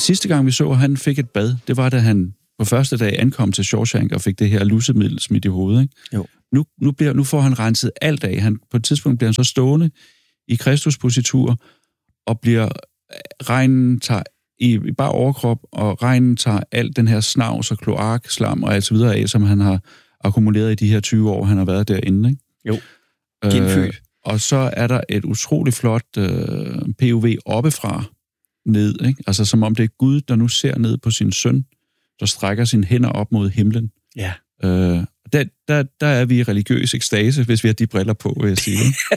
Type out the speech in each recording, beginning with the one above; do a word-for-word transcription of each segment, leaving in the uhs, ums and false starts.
sidste gang vi så, at han fik et bad, det var, da han på første dag ankom til Shawshank og fik det her lusemiddel smidt i hovedet. Ikke? Jo. Nu, nu, bliver, nu får han renset alt af. Han, på et tidspunkt bliver han så stående i Kristuspositur, og bliver regnen tager i, i bare overkrop, og regnen tager alt den her snavs og kloak, slam og alt så videre af, som han har akkumuleret i de her tyve år, han har været derinde. Ikke? Jo, genfødt. Øh, og så er der et utroligt flot øh, P O V oppefra ned, ikke? Altså som om det er Gud, der nu ser ned på sin søn, der strækker sine hænder op mod himlen. Ja. Øh, der, der, der er vi i religiøs ekstase, hvis vi har de briller på, vil jeg sige.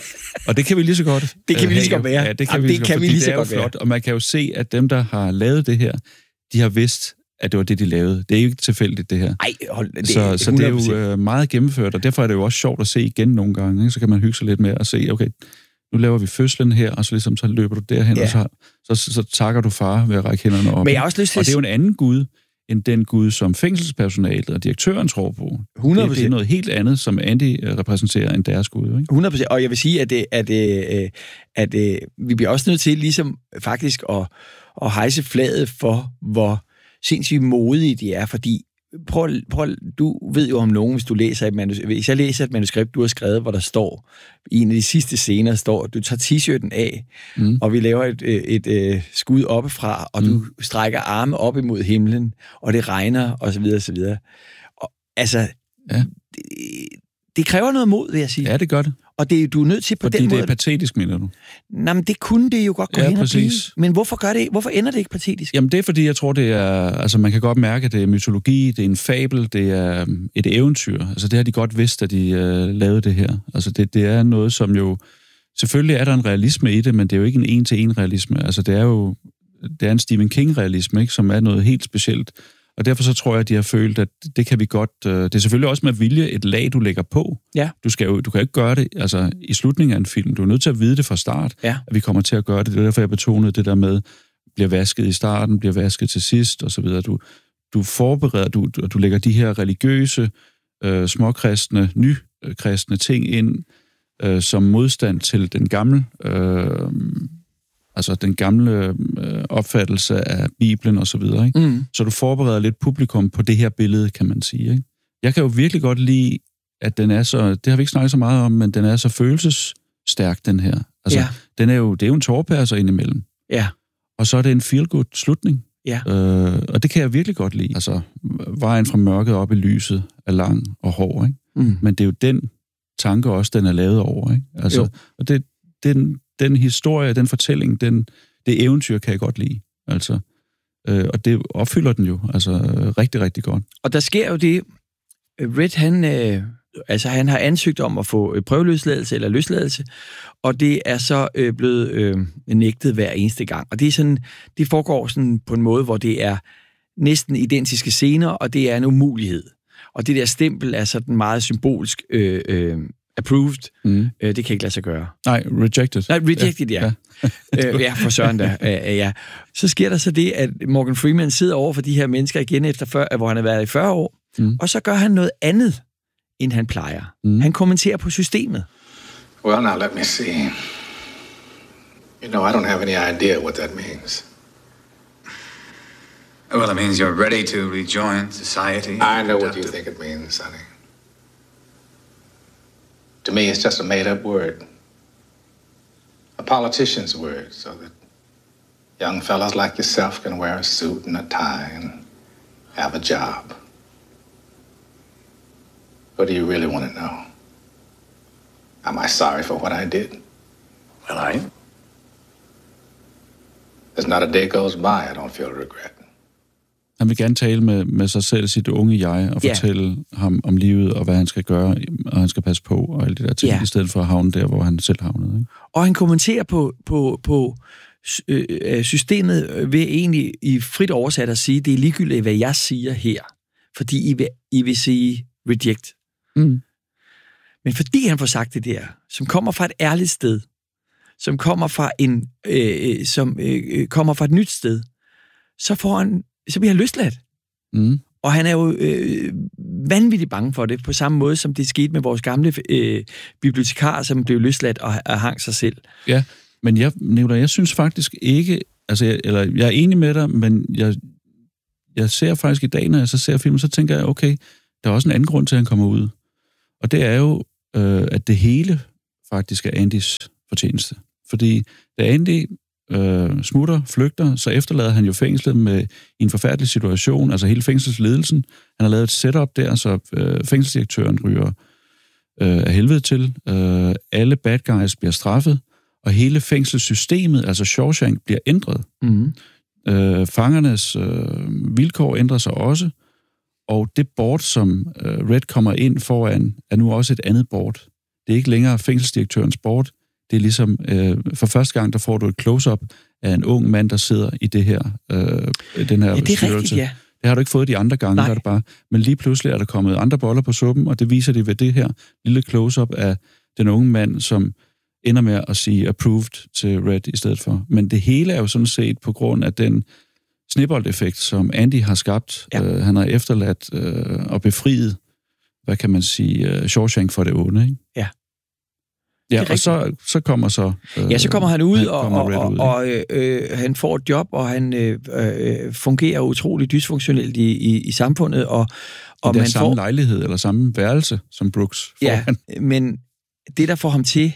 Og det kan vi lige så godt. Det kan vi lige så godt være. Ja, det kan Jamen, vi, det lige, kan vi lige så det er godt jo flot, være. og man kan jo se, at dem, der har lavet det her, de har vidst, at det var det, de lavede. Det er jo ikke tilfældigt, det her. Ej, hold, det, så, så det er jo øh, meget gennemført, og derfor er det jo også sjovt at se igen nogle gange. Ikke? Så kan man hygge sig lidt med at se, okay, nu laver vi fødslen her, og så, ligesom, så løber du derhen, ja. og så, så, så, så takker du far ved at række hænderne op. Men jeg har også lyst til og det er jo en anden Gud, end den Gud, som fængselspersonalet og direktøren tror på. hundrede procent. Det, det er noget helt andet, som Andy repræsenterer, end deres Gud. Ikke? hundrede procent. Og jeg vil sige, at, det, at, at, at, at vi bliver også nødt til ligesom faktisk at, at hejse flaget for, hvor sindssygt modige de er, fordi prøv, prøv, du ved jo om nogen, hvis du læser et manuskript. Hvis jeg læser et manuskript, du har skrevet, hvor der står, i en af de sidste scener står, du tager t-shirten af, mm. og vi laver et, et, et, et skud oppefra, og mm. du strækker arme op imod himlen, og det regner, og så videre, og så videre. Og, altså, ja. det, det kræver noget mod, vil jeg sige. Ja, det gør det. Og det, du er nødt til på Fordi den måde... Fordi det er patetisk, mener du? Nej, men det kunne det jo godt gå ja, hen og blive. præcis. Men hvorfor gør det? Hvorfor ender det ikke patetisk? Jamen, det er fordi, jeg tror, det er... Altså, man kan godt mærke, at det er mytologi, det er en fabel, det er et eventyr. Altså, det har de godt vidst, at de øh, lavede det her. Altså, det, det er noget, som jo... Selvfølgelig er der en realisme i det, men det er jo ikke en en-til-en realisme. Altså, det er jo... Det er en Stephen King-realisme, ikke? Som er noget helt specielt. Og derfor så tror jeg, at de har følt, at det kan vi godt... Øh, det er selvfølgelig også med vilje et lag, du lægger på. Ja. Du, skal jo, du kan ikke gøre det altså, i slutningen af en film. Du er nødt til at vide det fra start, ja. at vi kommer til at gøre det. Det er derfor, jeg betonede det der med, bliver vasket i starten, bliver vasket til sidst, og så videre. Du, du forbereder, du, du lægger de her religiøse, øh, småkristne, nykristne ting ind, øh, som modstand til den gamle... Øh, altså den gamle øh, opfattelse af Bibelen og så videre, ikke? Mm. Så du forbereder lidt publikum på det her billede, kan man sige, ikke? Jeg kan jo virkelig godt lide, at den er så, det har vi ikke snakket så meget om, men den er så følelsesstærk, den her. Altså, ja. den er jo, det er jo en tårepasser indimellem. Ja. Og så er det en feel-good slutning. Ja. Øh, og det kan jeg virkelig godt lide. Altså, vejen fra mørket op i lyset er lang og hård, ikke? Mm. Men det er jo den tanke også, den er lavet over, ikke? Altså, jo. Og det, den den historie, den fortælling, den, det eventyr kan jeg godt lide. Altså, øh, og det opfylder den jo altså øh, rigtig, rigtig godt. Og der sker jo det, Red, han, øh, altså, han har ansøgt om at få prøveløsladelse eller løsladelse, og det er så øh, blevet øh, nægtet hver eneste gang. Og det er sådan, det foregår sådan på en måde, hvor det er næsten identiske scener, og det er en umulighed. Og det der stempel er sådan meget symbolsk øh, øh, approved, mm. øh, det kan ikke lade sig gøre. Nej, rejected. Nej, rejected, ja. Ja, øh, ja for søren da. Øh, ja. Så sker der så det, at Morgan Freeman sidder over for de her mennesker igen, efter fyrre, hvor han har været i fyrre år, mm. og så gør han noget andet, end han plejer. Mm. Han kommenterer på systemet. Well, now let me see. You know, I don't have any idea what that means. Well, it means you're ready to rejoin society. I know what you think it means, Sonny. To me, it's just a made-up word. A politician's word, so that young fellas like yourself can wear a suit and a tie and have a job. What do you really want to know? Am I sorry for what I did? Well, I... There's not a day goes by I don't feel regret. Han vil gerne tale med, med sig selv, sit unge jeg, og yeah. fortælle ham om livet, og hvad han skal gøre, og han skal passe på, og alle de der ting, yeah. i stedet for at havne der, hvor han selv havnede. Ikke? Og han kommenterer på, på, på øh, systemet ved egentlig i frit oversat at sige, det er ligegyldigt, hvad jeg siger her, fordi I vil, I vil sige reject. Mm. Men fordi han får sagt det der, som kommer fra et ærligt sted, som kommer fra en, øh, som øh, kommer fra et nyt sted, så får han så bliver han løsladt. Mm. Og han er jo øh, vanvittigt bange for det, på samme måde, som det skete med vores gamle øh, bibliotekar, som blev løsladt og, og hang sig selv. Ja, men jeg, Nicolai, jeg synes faktisk ikke, altså, jeg, eller jeg er enig med dig, men jeg, jeg ser faktisk i dag, når jeg så ser filmen, så tænker jeg, okay, der er også en anden grund til, at han kommer ud. Og det er jo, øh, at det hele faktisk er Andys fortjeneste. Fordi da Andy øh, smutter, flygter, så efterlader han jo fængslet med en forfærdelig situation, altså hele fængselsledelsen. Han har lavet et setup der, så øh, fængselsdirektøren ryger øh, af helvede til. Øh, alle bad guys bliver straffet, og hele fængselssystemet, altså Shawshank, bliver ændret. Mm-hmm. Øh, fangernes øh, vilkår ændrer sig også, og det board, som øh, Red kommer ind foran, er nu også et andet board. Det er ikke længere fængselsdirektørens board. Det er ligesom, øh, for første gang, der får du et close-up af en ung mand, der sidder i det her, øh, den her ja, det er styrelse. rigtigt, ja. Det har du ikke fået de andre gange, der er det bare. Men lige pludselig er der kommet andre boller på suppen, og det viser det ved det her lille close-up af den unge mand, som ender med at sige approved til Red i stedet for. Men det hele er jo sådan set på grund af den snebold-effekt, som Andy har skabt. Ja. Øh, han har efterladt øh, og befriet, hvad kan man sige, uh, Shawshank for det onde, ikke? Ja. Ja, og så, så kommer så... Øh, ja, så kommer han ud, han og, kommer og, ud, og øh, øh, han får et job, og han øh, øh, fungerer utroligt dysfunktionelt i, i, i samfundet, og, og det er man samme får... lejlighed, eller samme værelse, som Brooks får. Ja, han. men det, der får ham til,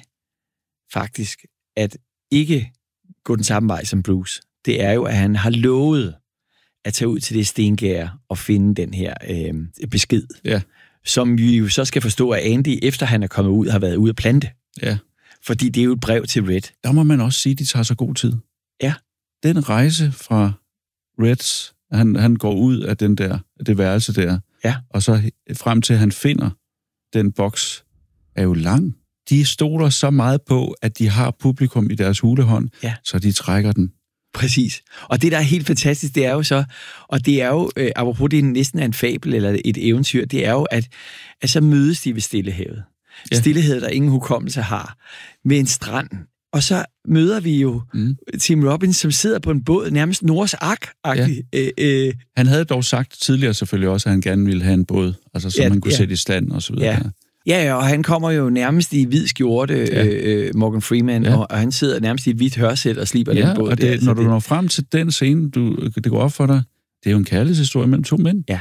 faktisk, at ikke gå den samme vej som Bruce, det er jo, at han har lovet at tage ud til det stengær og finde den her øh, besked. Ja. Som vi jo så skal forstå, at Andy, efter han er kommet ud, har været ude at plante. Ja. Fordi det er jo et brev til Red. Der må man også sige, at de tager så god tid. Ja. Den rejse fra Reds, han, han går ud af den der, det værelse der, ja. og så frem til, at han finder den boks, er jo lang. De stoler så meget på, at de har publikum i deres hulehånd, ja. så de trækker den. Præcis. Og det, der er helt fantastisk, det er jo så, og det er jo, øh, apropos det næsten er en fabel eller et eventyr, det er jo, at, at så mødes de ved Stillehavet. Ja. Stillehavet, der ingen hukommelse har, med en strand. Og så møder vi jo mm. Tim Robbins, som sidder på en båd, nærmest Noahs Ark-agtig. Ja. Øh, øh. Han havde dog sagt tidligere selvfølgelig også, at han gerne ville have en båd, altså som ja, han kunne ja. sætte i stand og så videre. Ja. Ja, ja, og han kommer jo nærmest i hvid skjorte, ja. øh, Morgan Freeman, ja. og, og han sidder nærmest i et hvidt hørsæt og sliber ja, den båd. Og det, der, når du det... når frem til den scene, du, det går op for dig, det er jo en kærlighedshistorie mellem to mænd. Ja.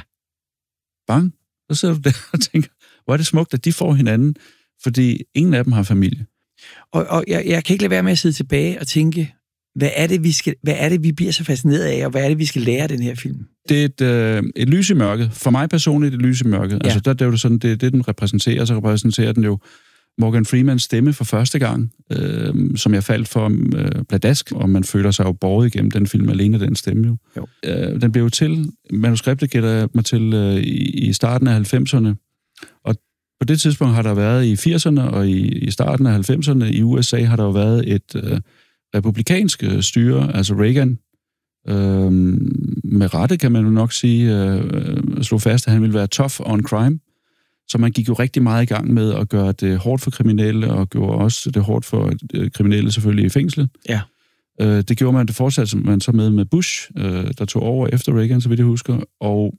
Bang, så sidder du der og tænker, hvor er det smukt, at de får hinanden, fordi ingen af dem har familie. Og, og jeg, jeg kan ikke lade være med at sidde tilbage og tænke, hvad er det, vi skal, hvad er det, vi bliver så fascineret af, og hvad er det, vi skal lære af den her film? Det er et, øh, et lys i mørket. For mig personligt et lys i mørket. Ja. Altså, der, der er jo sådan, det, det den repræsenterer, så repræsenterer den jo Morgan Freemans stemme for første gang, øh, som jeg faldt for øh, pladask, og man føler sig jo båret igennem den film alene, den stemme jo. jo. Øh, den blev jo til, manuskriptet gætter jeg mig til øh, i, i starten af halvfemserne, og på det tidspunkt har der været i firserne og i, i starten af halvfemserne i U S A har der jo været et øh, republikansk styre, altså Reagan, øh, med rette kan man jo nok sige, øh, slå fast, at han ville være tough on crime. Så man gik jo rigtig meget i gang med at gøre det hårdt for kriminelle, og gjorde også det hårdt for øh, kriminelle selvfølgelig i fængslet. Ja. Øh, det gjorde man, det fortsatte man så med med Bush, øh, der tog over efter Reagan, så vidt jeg husker. Og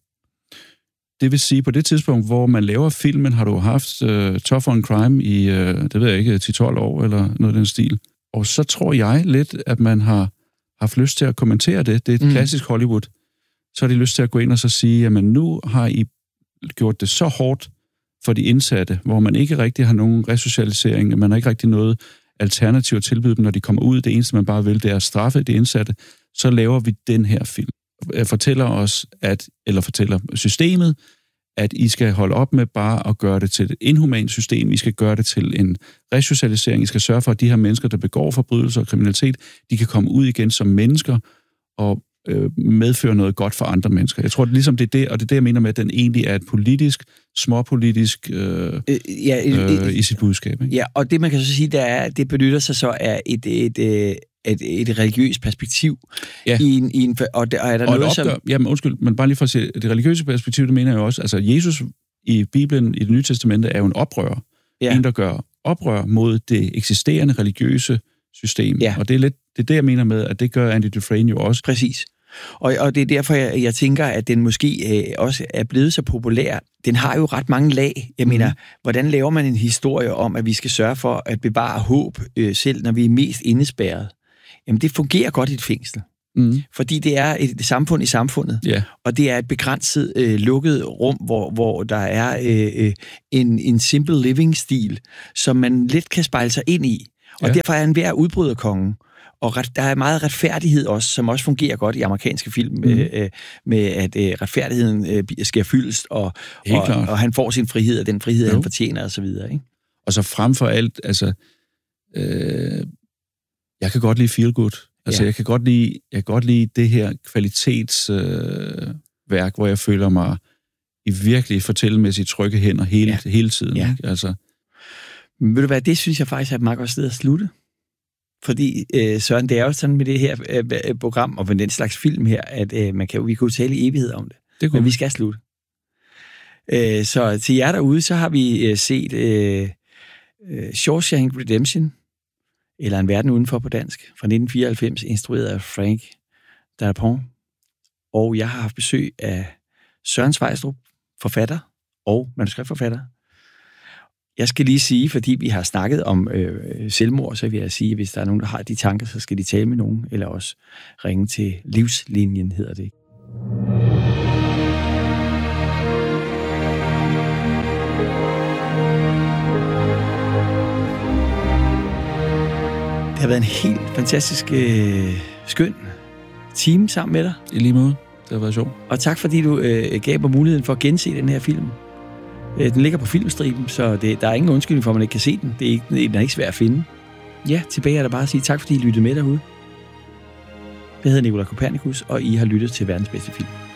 det vil sige, på det tidspunkt, hvor man laver filmen, har du haft øh, tough on crime i, øh, det ved jeg ikke, ti tolv år, eller noget af den stil. Og så tror jeg lidt, at man har haft lyst til at kommentere det. Det er et mm. klassisk Hollywood. Så har de lyst til at gå ind og så sige, jamen nu har I gjort det så hårdt for de indsatte, hvor man ikke rigtig har nogen resocialisering, man har ikke rigtig noget alternativ at tilbyde dem, når de kommer ud. Det eneste, man bare vil, det er at straffe de indsatte. Så laver vi den her film. Fortæller os, at, eller fortæller systemet, at I skal holde op med bare at gøre det til et inhumant system. I skal gøre det til en resocialisering. I skal sørge for, at de her mennesker, der begår forbrydelser og kriminalitet, de kan komme ud igen som mennesker og øh, medføre noget godt for andre mennesker. Jeg tror, det ligesom det er det, og det er det, jeg mener med, at den egentlig er et politisk, småpolitisk øh, øh, ja, øh, i sit budskab. Ikke? Ja, og det man kan så sige, der er, det benytter sig så af et, et, et, et, et religiøst perspektiv. Ja. I en, i en, og, der, og er der og noget, opgør, som... Jamen undskyld, men bare lige for at sige, det religiøse perspektiv, det mener jeg jo også, altså Jesus i Bibelen, i det nye testamente, er jo en oprører. Ja. En, der gør oprør mod det eksisterende religiøse system. Ja. Og det er lidt det, er det, jeg mener med, at det gør Andy Dufresne jo også. Præcis. Og, og det er derfor, jeg, jeg tænker, at den måske øh, også er blevet så populær. Den har jo ret mange lag. Jeg mm. mener, hvordan laver man en historie om, at vi skal sørge for at bevare håb, øh, selv når vi er mest indespærret? Jamen, det fungerer godt i et fængsel. Mm. Fordi det er et samfund i samfundet, Ja. og det er et begrænset, øh, lukket rum, hvor, hvor der er øh, en, en simple living-stil, som man let kan spejle sig ind i. Og Ja. derfor er han ved at udbryde kongen. Og ret, der er meget retfærdighed også, som også fungerer godt i amerikanske film, mm. øh, med at øh, retfærdigheden øh, sker fyldest, og, og, og han får sin frihed, og den frihed, jo. han fortjener, og så videre. Ikke? Og så frem for alt, altså, øh, jeg kan godt lide feel good. Altså, ja. jeg, kan godt lide, jeg kan godt lide det her kvalitetsværk, øh, værk, hvor jeg føler mig i virkelig fortællemæssigt trygge hænder hele, ja. hele tiden. Ja. Ikke? Altså. Men ved du hvad, det synes jeg faktisk er et meget godt sted at slutte. Fordi, øh, Søren, det er jo sådan med det her øh, program, og med den slags film her, at øh, man kan, vi kan jo tale i evighed om det. det men vi skal slutte. Øh, så til jer derude, så har vi øh, set øh, øh, Shawshank Redemption, eller En verden udenfor på dansk, fra nitten fireoghalvfems, instrueret af Frank Darabont. Og jeg har haft besøg af Søren Sveistrup, forfatter og manuskriptforfatter. Jeg skal lige sige, fordi vi har snakket om øh, selvmord, så vil jeg sige, at hvis der er nogen, der har de tanker, så skal de tale med nogen, eller også ringe til Livslinjen, hedder det. Det har været en helt fantastisk øh, skøn time sammen med dig. I lige måde. Det har været sjovt. Og tak, fordi du øh, gav mig muligheden for at gense den her film. Den ligger på Filmstriben, så det, der er ingen undskyldning for, at man ikke kan se den. Det er ikke, den er ikke svær at finde. Ja, tilbage er der bare at sige tak, fordi I lyttede med derude. Jeg hedder Nikolaj Kopernikus, og I har lyttet til verdens bedste film.